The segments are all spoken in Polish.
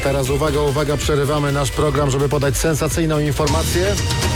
teraz uwaga, przerywamy nasz program, żeby podać sensacyjną informację.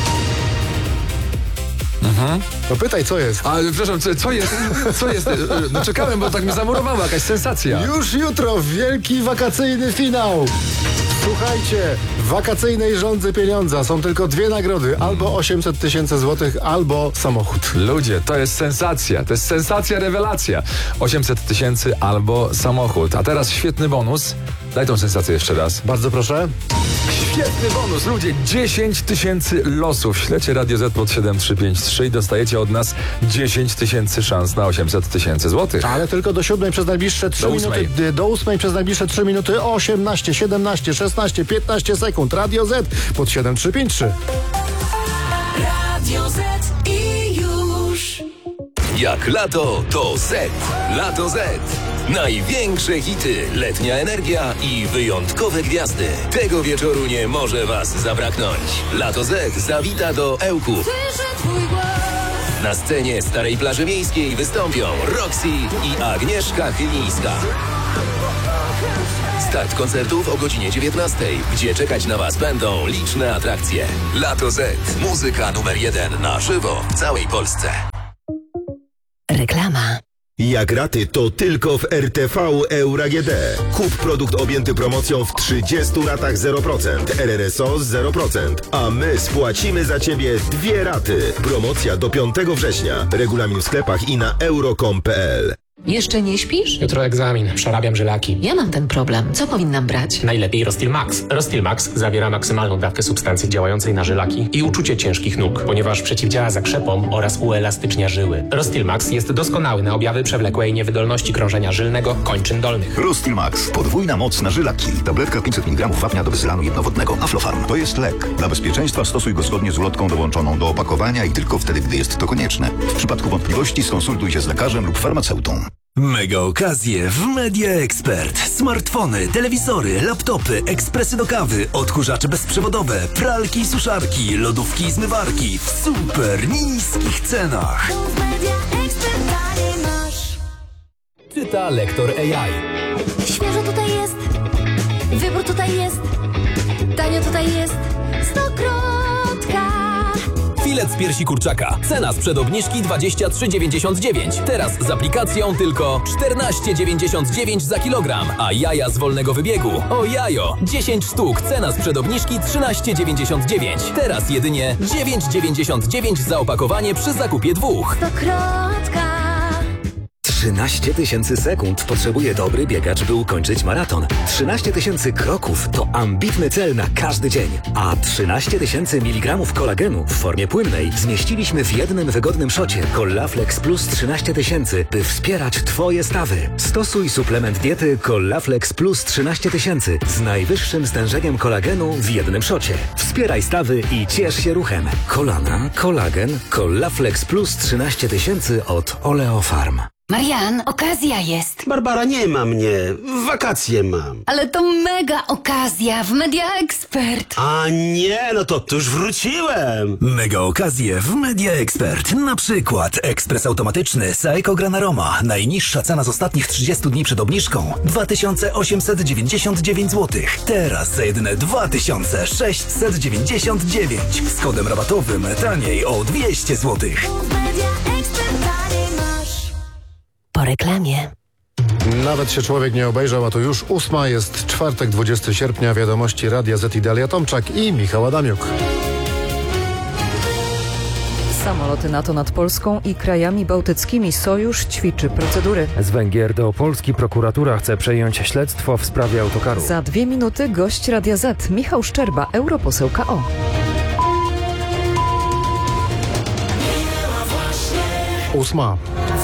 No pytaj, co jest? Ale przepraszam, co jest? Co jest? No czekałem, bo tak mnie zamurowała jakaś sensacja. Już jutro wielki wakacyjny finał. Słuchajcie, w wakacyjnej żądzy pieniądza są tylko dwie nagrody. Albo 800 000 złotych, albo samochód. Ludzie, to jest sensacja. To jest sensacja, rewelacja. 800 000 albo samochód. A teraz świetny bonus. Daj tą sensację jeszcze raz. Bardzo proszę. Świetny bonus, ludzie. 10 000 losów. Śledźcie Radio Z pod 7353 i dostajecie od nas 10 000 szans na 800 000 złotych. Ale tylko do 7 przez najbliższe 3 minuty. Do 8 przez najbliższe 3 minuty 18, 17, 16, 15 sekund. Radio Z pod 7353. Radio Z i już. Jak lato, to Z. Lato Z. Największe hity, letnia energia i wyjątkowe gwiazdy. Tego wieczoru nie może was zabraknąć. Lato Z zawita do Ełków. Słyszę twój głos. Na scenie Starej Plaży Miejskiej wystąpią Roxy i Agnieszka Chylińska. Start koncertów o godzinie 19, gdzie czekać na was będą liczne atrakcje. Lato Z. Muzyka numer 1 na żywo w całej Polsce. Reklama. Jak raty, to tylko w RTV Euro AGD. Kup produkt objęty promocją w 30 ratach 0%, RRSO 0%, a my spłacimy za Ciebie 2 raty. Promocja do 5 września. Regulamin w sklepach i na euro.com.pl. Jeszcze nie śpisz? Jutro egzamin, przerabiam żylaki. Ja mam ten problem. Co powinnam brać? Najlepiej Rostil Max. Rostil Max zawiera maksymalną dawkę substancji działającej na żylaki i uczucie ciężkich nóg, ponieważ przeciwdziała zakrzepom oraz uelastycznia żyły. Rostil Max jest doskonały na objawy przewlekłej niewydolności krążenia żylnego kończyn dolnych. Rostil Max. Podwójna moc na żylaki. Tabletka 500 mg wapnia do wyzylanu jednowodnego. Aflofarm. To jest lek. Dla bezpieczeństwa stosuj go zgodnie z ulotką dołączoną do opakowania i tylko wtedy, gdy jest to konieczne. W przypadku wątpliwości skonsultuj się z lekarzem lub farmaceutą. Mega okazje w Media Expert. Smartfony, telewizory, laptopy, ekspresy do kawy, odkurzacze bezprzewodowe, pralki i suszarki, lodówki i zmywarki w super niskich cenach. Czyta lektor AI. Świeżo tutaj jest, wybór tutaj jest, tanio tutaj jest, Stokrotka. Filet z piersi kurczaka. Cena sprzed obniżki 23,99. Teraz z aplikacją tylko 14,99 za kilogram. A jaja z wolnego wybiegu. O jajo! 10 sztuk. Cena sprzed obniżki 13,99. Teraz jedynie 9,99 za opakowanie przy zakupie 2. Stokrotka. 13 000 sekund potrzebuje dobry biegacz, by ukończyć maraton. 13 000 kroków to ambitny cel na każdy dzień. A 13 000 mg kolagenu w formie płynnej zmieściliśmy w jednym wygodnym szocie Collaflex Plus 13 000, by wspierać Twoje stawy. Stosuj suplement diety Collaflex Plus 13 000 z najwyższym stężeniem kolagenu w jednym szocie. Wspieraj stawy i ciesz się ruchem. Kolana, kolagen, Collaflex Plus 13 000 od Oleofarm. Marian, okazja jest. Barbara, nie ma mnie. Wakacje mam. Ale to mega okazja w Media Expert. A nie, no to już wróciłem. Mega okazje w Media Expert. Na przykład ekspres automatyczny Saeco Granaroma. Najniższa cena z ostatnich 30 dni przed obniżką 2899 zł. Teraz za jedyne 2699. Z kodem rabatowym taniej o 200 zł. Po reklamie. Nawet się człowiek nie obejrzał, a to już 8, jest czwartek, 20 sierpnia, wiadomości Radia Z i Dalia Tomczak i Michał Adamiuk. Samoloty NATO nad Polską i krajami bałtyckimi. Sojusz ćwiczy procedury. Z Węgier do Polski prokuratura chce przejąć śledztwo w sprawie autokaru. Za 2 minuty gość Radia Z, Michał Szczerba, europoseł KO. Ósma.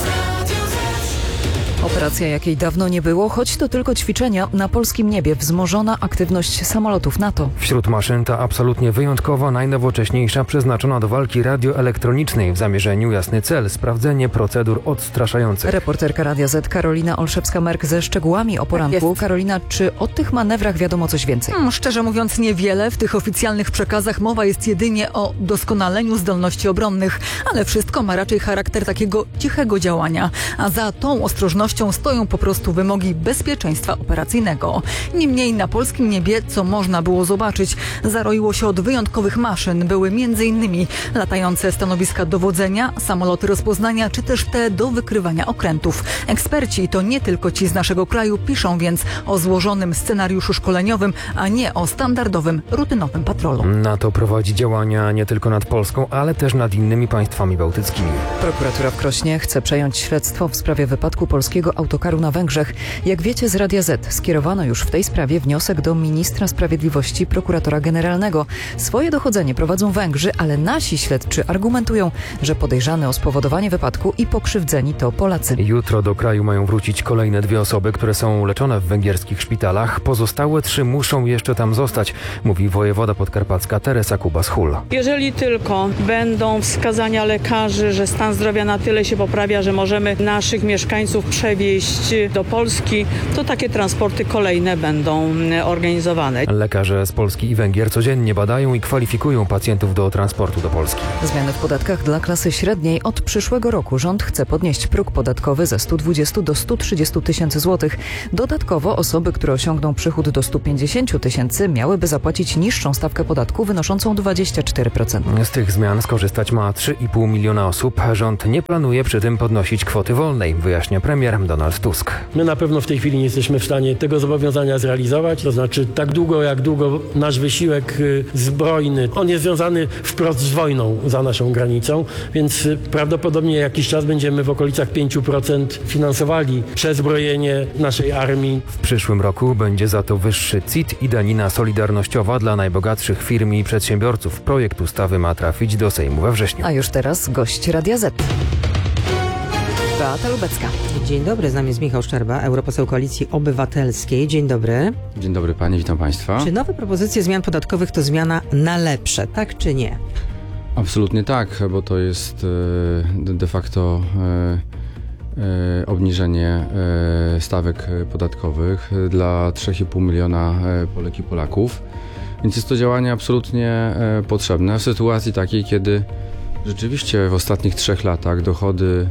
Operacja, jakiej dawno nie było, choć to tylko ćwiczenia. Na polskim niebie wzmożona aktywność samolotów NATO. Wśród maszyn ta absolutnie wyjątkowa, najnowocześniejsza, przeznaczona do walki radioelektronicznej. W zamierzeniu jasny cel – sprawdzenie procedur odstraszających. Reporterka Radia Z Karolina Olszewska-Merk ze szczegółami o poranku. Karolina, czy o tych manewrach wiadomo coś więcej? Szczerze mówiąc niewiele. W tych oficjalnych przekazach mowa jest jedynie o doskonaleniu zdolności obronnych, ale wszystko ma raczej charakter takiego cichego działania. A za tą ostrożnością pewnością stoją po prostu wymogi bezpieczeństwa operacyjnego. Niemniej na polskim niebie, co można było zobaczyć, zaroiło się od wyjątkowych maszyn. Były m.in. latające stanowiska dowodzenia, samoloty rozpoznania, czy też te do wykrywania okrętów. Eksperci, to nie tylko ci z naszego kraju, piszą więc o złożonym scenariuszu szkoleniowym, a nie o standardowym, rutynowym patrolu. NATO prowadzi działania nie tylko nad Polską, ale też nad innymi państwami bałtyckimi. Prokuratura w Krośnie chce przejąć śledztwo w sprawie wypadku polskiego autokaru na Węgrzech. Jak wiecie z Radia Z, skierowano już w tej sprawie wniosek do ministra sprawiedliwości, prokuratora generalnego. Swoje dochodzenie prowadzą Węgrzy, ale nasi śledczy argumentują, że podejrzane o spowodowanie wypadku i pokrzywdzeni to Polacy. Jutro do kraju mają wrócić kolejne 2 osoby, które są leczone w węgierskich szpitalach. Pozostałe 3 muszą jeszcze tam zostać, mówi wojewoda podkarpacka Teresa Kubas-Hul. Jeżeli tylko będą wskazania lekarzy, że stan zdrowia na tyle się poprawia, że możemy naszych mieszkańców przewieźć do Polski, to takie transporty kolejne będą organizowane. Lekarze z Polski i Węgier codziennie badają i kwalifikują pacjentów do transportu do Polski. Zmiany w podatkach dla klasy średniej. Od przyszłego roku rząd chce podnieść próg podatkowy ze 120 do 130 tysięcy złotych. Dodatkowo osoby, które osiągną przychód do 150 tysięcy, miałyby zapłacić niższą stawkę podatku wynoszącą 24%. Z tych zmian skorzystać ma 3,5 miliona osób. Rząd nie planuje przy tym podnosić kwoty wolnej, wyjaśnia premier Donald Tusk. My na pewno w tej chwili nie jesteśmy w stanie tego zobowiązania zrealizować, to znaczy tak długo, jak długo nasz wysiłek zbrojny, on jest związany wprost z wojną za naszą granicą, więc prawdopodobnie jakiś czas będziemy w okolicach 5% finansowali przezbrojenie naszej armii. W przyszłym roku będzie za to wyższy CIT i danina solidarnościowa dla najbogatszych firm i przedsiębiorców. Projekt ustawy ma trafić do Sejmu we wrześniu. A już teraz gość Radia Z. Beata Lubecka. Dzień dobry, z nami jest Michał Szczerba, europoseł Koalicji Obywatelskiej. Dzień dobry. Dzień dobry Pani, witam Państwa. Czy nowe propozycje zmian podatkowych to zmiana na lepsze, tak czy nie? Absolutnie tak, bo to jest de facto obniżenie stawek podatkowych dla 3,5 miliona Polek i Polaków. Więc jest to działanie absolutnie potrzebne w sytuacji takiej, kiedy rzeczywiście w ostatnich 3 latach dochody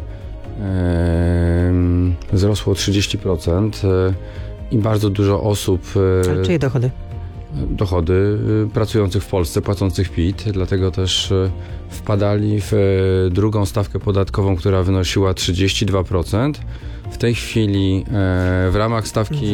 wzrosło o 30% i bardzo dużo osób... Ale czyje dochody? Dochody pracujących w Polsce, płacących PIT, dlatego też wpadali w drugą stawkę podatkową, która wynosiła 32%. W tej chwili w ramach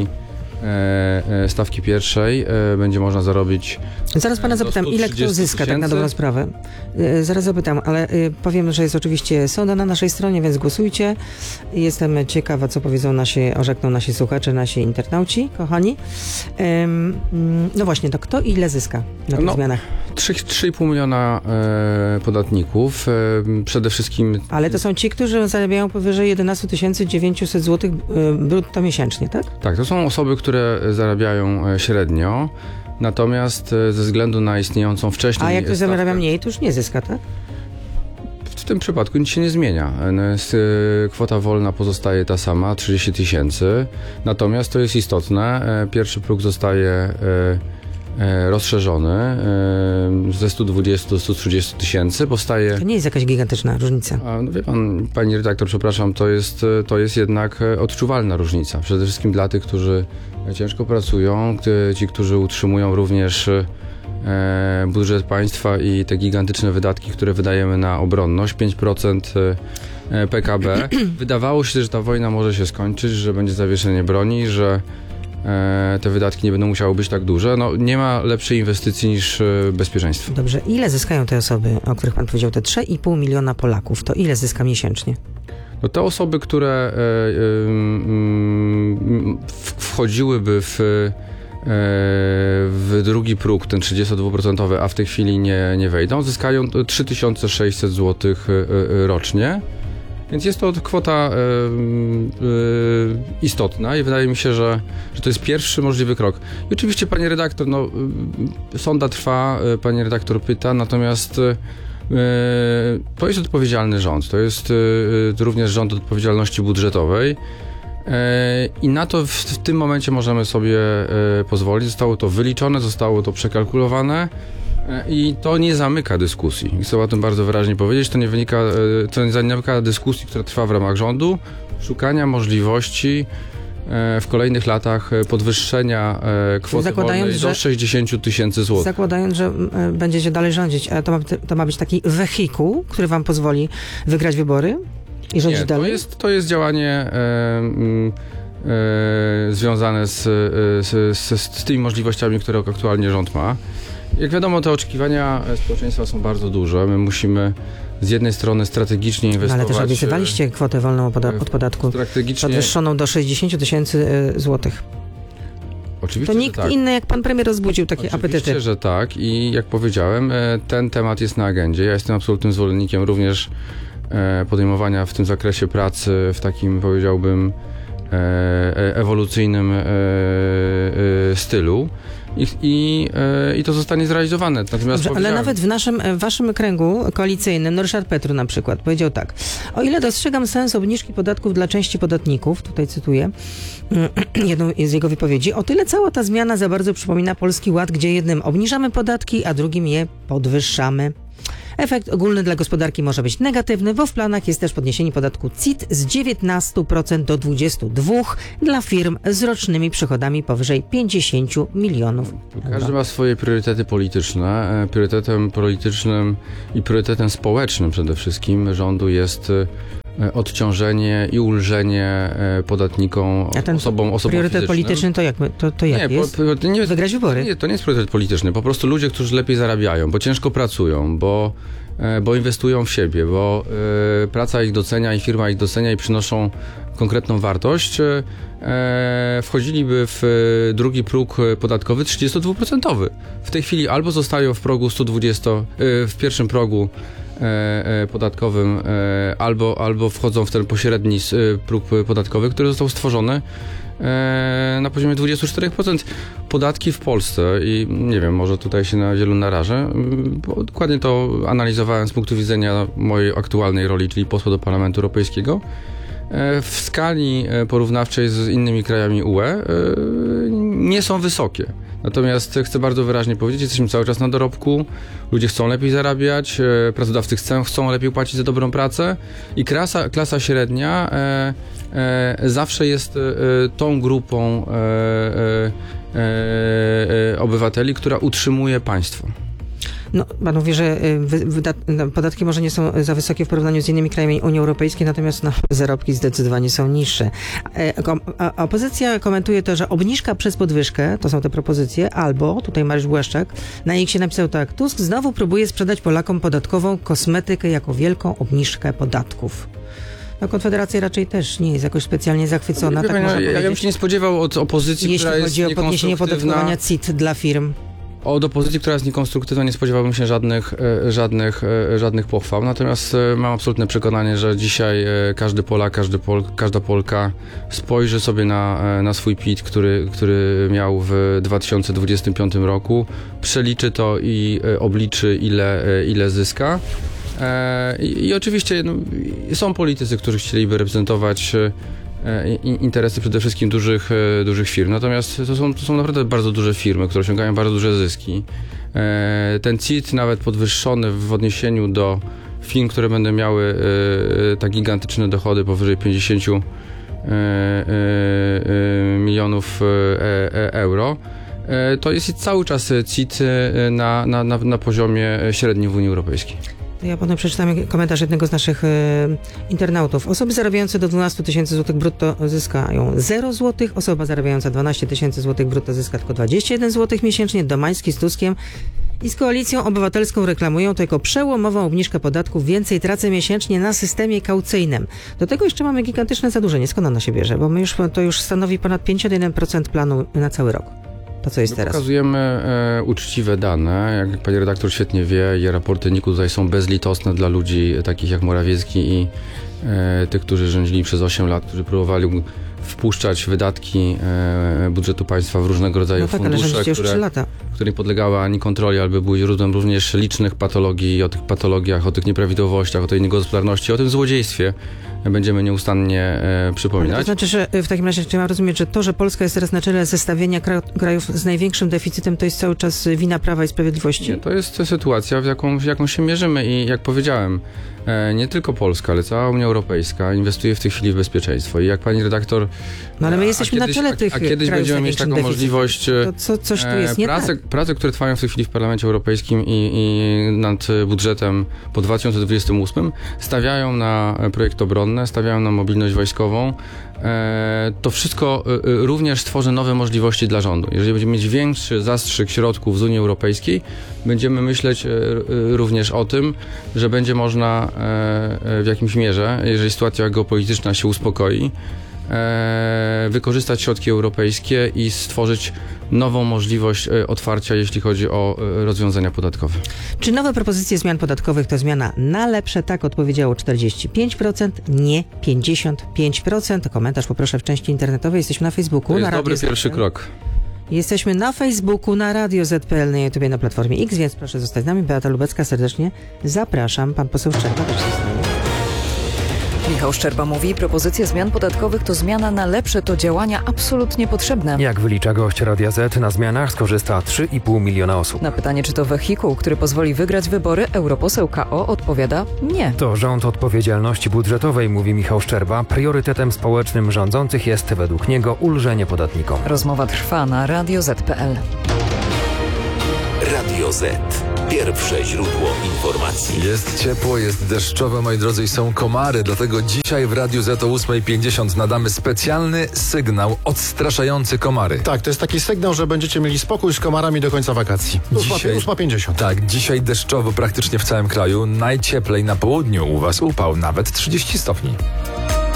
stawki pierwszej będzie można zarobić... Zaraz pana zapytam, ile kto zyska tak na dobrą sprawę. Zaraz zapytam, ale powiem, że jest oczywiście sonda na naszej stronie, więc głosujcie. Jestem ciekawa, co orzekną nasi słuchacze, nasi internauci, kochani. No właśnie, to kto ile zyska na tych zmianach? 3,5 miliona podatników, przede wszystkim... Ale to są ci, którzy zarabiają powyżej 11 900 zł brutto miesięcznie, tak? Tak, to są osoby, które zarabiają średnio, natomiast ze względu na istniejącą wcześniej... A jak ktoś zarabia mniej, to już nie zyska, tak? W tym przypadku nic się nie zmienia. Kwota wolna pozostaje ta sama, 30 tysięcy, natomiast to jest istotne, pierwszy próg zostaje rozszerzony ze 120 do 130 tysięcy. Powstaje... To nie jest jakaś gigantyczna różnica. No wie pan, pani redaktor, przepraszam, to jest jednak odczuwalna różnica. Przede wszystkim dla tych, którzy ciężko pracują, ci, którzy utrzymują również budżet państwa i te gigantyczne wydatki, które wydajemy na obronność, 5% PKB. Wydawało się, że ta wojna może się skończyć, że będzie zawieszenie broni, że te wydatki nie będą musiały być tak duże. No, nie ma lepszej inwestycji niż bezpieczeństwo. Dobrze, ile zyskają te osoby, o których pan powiedział, te 3,5 miliona Polaków? To ile zyska miesięcznie? No, te osoby, które wchodziłyby w drugi próg, ten 32%, a w tej chwili nie wejdą, zyskają 3600 zł rocznie. Więc jest to kwota istotna i wydaje mi się, że to jest pierwszy możliwy krok. I oczywiście, panie redaktor, sonda trwa, pani redaktor pyta, natomiast to jest odpowiedzialny rząd, to jest również rząd odpowiedzialności budżetowej i na to w tym momencie możemy sobie pozwolić. Zostało to wyliczone, zostało to przekalkulowane I to nie zamyka dyskusji. Chcę o tym bardzo wyraźnie powiedzieć. To nie zamyka dyskusji, która trwa w ramach rządu, szukania możliwości w kolejnych latach podwyższenia kwoty wolnej do 60 tysięcy złotych. Zakładając, że będziecie dalej rządzić, a to ma być taki wehikuł, który wam pozwoli wygrać wybory i rządzić dalej? To jest działanie związane z tymi możliwościami, które aktualnie rząd ma. Jak wiadomo, te oczekiwania społeczeństwa są bardzo duże. My musimy z jednej strony strategicznie inwestować... Ale też obiecywaliście kwotę wolną od podatku podwyższoną do 60 tysięcy złotych. Oczywiście, to nikt inny jak pan premier rozbudził takie apetyty. Oczywiście, że tak i jak powiedziałem, ten temat jest na agendzie. Ja jestem absolutnym zwolennikiem również podejmowania w tym zakresie pracy w takim, powiedziałbym, ewolucyjnym stylu. I to zostanie zrealizowane. Natomiast dobrze, ale nawet w waszym kręgu koalicyjnym, Ryszard Petru na przykład, powiedział tak: o ile dostrzegam sens obniżki podatków dla części podatników, tutaj cytuję jedną z jego wypowiedzi, o tyle cała ta zmiana za bardzo przypomina Polski Ład, gdzie jednym obniżamy podatki, a drugim je podwyższamy. Efekt ogólny dla gospodarki może być negatywny, bo w planach jest też podniesienie podatku CIT z 19% do 22% dla firm z rocznymi przychodami powyżej 50 milionów. Każdy ma swoje priorytety polityczne. Priorytetem politycznym i priorytetem społecznym przede wszystkim rządu jest odciążenie i ulżenie podatnikom, osobom priorytet fizycznym. Polityczny to jak jest? Wygrać wybory? Nie, to nie jest priorytet polityczny. Po prostu ludzie, którzy lepiej zarabiają, bo ciężko pracują, bo inwestują w siebie, bo praca ich docenia i firma ich docenia i przynoszą konkretną wartość, wchodziliby w drugi próg podatkowy 32%. W tej chwili albo zostają w progu 120, w pierwszym progu podatkowym, albo wchodzą w ten pośredni próg podatkowy, który został stworzony na poziomie 24%. Podatki w Polsce i nie wiem, może tutaj się na wielu narażę, bo dokładnie to analizowałem z punktu widzenia mojej aktualnej roli, czyli posła do Parlamentu Europejskiego. W skali porównawczej z innymi krajami UE nie są wysokie. Natomiast chcę bardzo wyraźnie powiedzieć, jesteśmy cały czas na dorobku, ludzie chcą lepiej zarabiać, pracodawcy chcą lepiej płacić za dobrą pracę i klasa średnia zawsze jest tą grupą obywateli, która utrzymuje państwo. No, pan mówi, że podatki może nie są za wysokie w porównaniu z innymi krajami Unii Europejskiej, natomiast zarobki zdecydowanie są niższe. Opozycja komentuje to, że obniżka przez podwyżkę, to są te propozycje, albo, tutaj Mariusz Błaszczak, na X napisał tak: Tusk znowu próbuje sprzedać Polakom podatkową kosmetykę jako wielką obniżkę podatków. No, Konfederacja raczej też nie jest jakoś specjalnie zachwycona. Ja bym się nie spodziewał od opozycji, która jest jeśli chodzi o podniesienie opodatkowania CIT dla firm. Od opozycji, która jest niekonstruktywna, nie spodziewałbym się żadnych pochwał. Natomiast mam absolutne przekonanie, że dzisiaj każdy Polak, każda Polka spojrzy sobie na swój PIT, który miał w 2025 roku, przeliczy to i obliczy, ile zyska. I oczywiście są politycy, którzy chcieliby reprezentować interesy przede wszystkim dużych firm. Natomiast to są naprawdę bardzo duże firmy, które osiągają bardzo duże zyski. Ten CIT nawet podwyższony w odniesieniu do firm, które będą miały tak gigantyczne dochody powyżej 50 milionów euro, to jest cały czas CIT na poziomie średnim w Unii Europejskiej. Ja potem przeczytam komentarz jednego z naszych internautów. Osoby zarabiające do 12 tysięcy złotych brutto zyskają 0 złotych, osoba zarabiająca 12 tysięcy złotych brutto zyska tylko 21 złotych miesięcznie. Domański z Tuskiem i z Koalicją Obywatelską reklamują to jako przełomową obniżkę podatków, więcej tracę miesięcznie na systemie kaucyjnym. Do tego jeszcze mamy gigantyczne zadłużenie. Skąd ono się bierze? Bo to już stanowi ponad 51% planu na cały rok. To co jest teraz? Pokazujemy uczciwe dane. Jak pani redaktor świetnie wie, i raporty NIK-u tutaj są bezlitosne dla ludzi takich jak Morawiecki i tych, którzy rządzili przez 8 lat, którzy próbowali wpuszczać wydatki budżetu państwa w różnego rodzaju fundusze, które nie podlegały ani kontroli, albo były źródłem również licznych patologii, o tych patologiach, o tych nieprawidłowościach, o tej niegospodarności, o tym złodziejstwie będziemy nieustannie przypominać. To znaczy, że w takim razie trzeba rozumieć, że to, że Polska jest teraz na czele zestawienia krajów z największym deficytem, to jest cały czas wina Prawa i Sprawiedliwości? Nie, to jest sytuacja, w jaką się mierzymy i jak powiedziałem, nie tylko Polska, ale cała Unia Europejska inwestuje w tej chwili w bezpieczeństwo. I jak pani redaktor... No ale my jesteśmy na czele tych krajów. A kiedyś będziemy mieć taką możliwość... To coś tu jest nie tak. Prace, które trwają w tej chwili w Parlamencie Europejskim i nad budżetem po 2028 stawiają na projekt obronny, stawiają na mobilność wojskową. To wszystko również stworzy nowe możliwości dla rządu. Jeżeli będziemy mieć większy zastrzyk środków z Unii Europejskiej, będziemy myśleć również o tym, że będzie można w jakimś mierze, jeżeli sytuacja geopolityczna się uspokoi, wykorzystać środki europejskie i stworzyć nową możliwość otwarcia, jeśli chodzi o rozwiązania podatkowe. Czy nowe propozycje zmian podatkowych to zmiana na lepsze? Tak odpowiedziało 45%, nie 55%. Komentarz poproszę w części internetowej. Jesteśmy na Facebooku. To jest na dobry Radio pierwszy krok. Jesteśmy na Facebooku, na Radio ZPL, na YouTubie, na Platformie X, więc proszę zostać z nami. Beata Lubecka, serdecznie zapraszam. Pan poseł Szczerba też jest z nami. Michał Szczerba mówi, propozycje zmian podatkowych to zmiana na lepsze, to działania absolutnie potrzebne. Jak wylicza gość Radia Z, na zmianach skorzysta 3,5 miliona osób. Na pytanie, czy to wehikuł, który pozwoli wygrać wybory, europoseł KO odpowiada nie. To rząd odpowiedzialności budżetowej, mówi Michał Szczerba. Priorytetem społecznym rządzących jest według niego ulżenie podatnikom. Rozmowa trwa na Radio Z.pl. Radio Z. Pierwsze źródło informacji. Jest ciepło, jest deszczowo, moi drodzy, i są komary. Dlatego dzisiaj w Radiu Z o 8:50 nadamy specjalny sygnał odstraszający komary. Tak, to jest taki sygnał, że będziecie mieli spokój z komarami do końca wakacji. 8:50. Tak, dzisiaj deszczowo praktycznie w całym kraju. Najcieplej na południu u was upał, nawet 30 stopni.